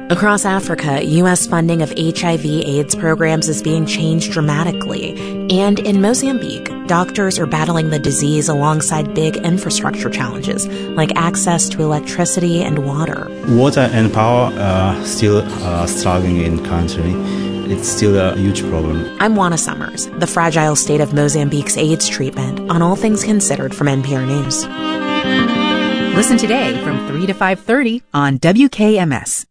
Across Africa, U.S. funding of HIV/AIDS programs is being changed dramatically. And in Mozambique, doctors are battling the disease alongside big infrastructure challenges, like access to electricity and water. Water and power are still struggling in country. It's still a huge problem. I'm Juana Summers, the fragile state of Mozambique's AIDS treatment on All Things Considered from NPR News. Listen today from 3 to 5:30 on WKMS.